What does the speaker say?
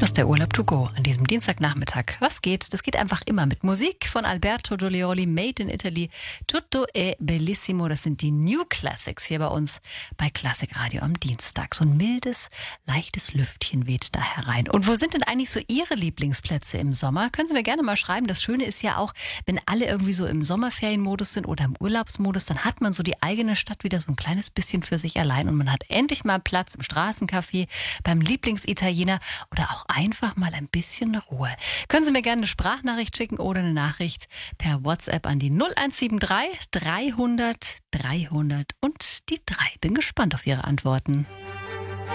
Das ist der Urlaub to go an diesem Dienstagnachmittag. Was geht? Das geht einfach immer mit Musik von Alberto Giulioli, Made in Italy. Tutto è bellissimo. Das sind die New Classics hier bei uns bei Klassik Radio am Dienstag. So ein mildes, leichtes Lüftchen weht da herein. Und wo sind denn eigentlich so Ihre Lieblingsplätze im Sommer? Können Sie mir gerne mal schreiben. Das Schöne ist ja auch, wenn alle irgendwie so im Sommerferienmodus sind oder im Urlaubsmodus, dann hat man so die eigene Stadt wieder so ein kleines bisschen für sich allein und man hat endlich mal Platz im Straßencafé, beim Lieblingsitaliener oder auch einfach mal ein bisschen Ruhe. Können Sie mir gerne eine Sprachnachricht schicken oder eine Nachricht per WhatsApp an die 0173 300 300 und die 3. Bin gespannt auf Ihre Antworten.